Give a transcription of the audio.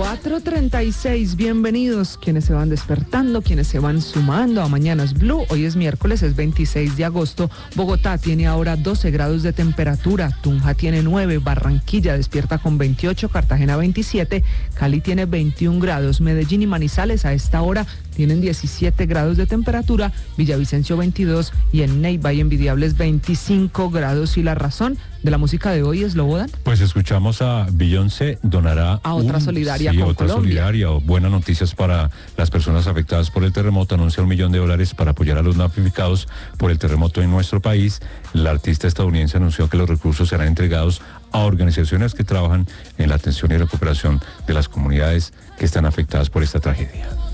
4:36, bienvenidos quienes se van despertando, quienes se van sumando a Mañanas Blue. Hoy es miércoles, es 26 de agosto. Bogotá tiene ahora 12 grados de temperatura, Tunja tiene 9, Barranquilla despierta con 28, Cartagena 27, Cali tiene 21 grados, Medellín y Manizales a esta hora tienen 17 grados de temperatura, Villavicencio 22 y en Neiva y Envidiables 25 grados. ¿Y la razón de la música de hoy es, Lobodan? Pues escuchamos a Beyoncé, donará a otra solidaria con otra Colombia. Solidaria, o buenas noticias para las personas afectadas por el terremoto. Anuncia $1 millón para apoyar a los damnificados por el terremoto en nuestro país. La artista estadounidense anunció que los recursos serán entregados a organizaciones que trabajan en la atención y recuperación de las comunidades que están afectadas por esta tragedia.